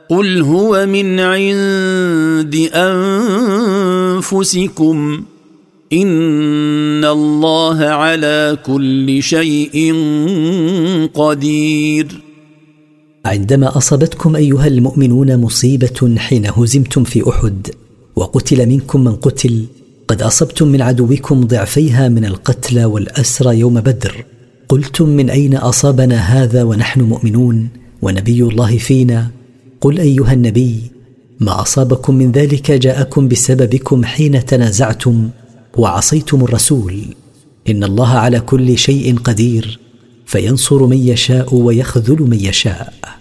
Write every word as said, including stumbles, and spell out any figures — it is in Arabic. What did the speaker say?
قل هو من عند أنفسكم إن الله على كل شيء قدير. عندما أصابتكم أيها المؤمنون مصيبة حين هزمتم في أحد وقتل منكم من قتل، قد أصبتم من عدوكم ضعفيها من القتلى والأسرى يوم بدر، قلتم من أين أصابنا هذا ونحن مؤمنون ونبي الله فينا؟ قل أيها النبي ما أصابكم من ذلك جاءكم بسببكم حين تنازعتم وعصيتم الرسول، إن الله على كل شيء قدير، فينصر من يشاء ويخذل من يشاء.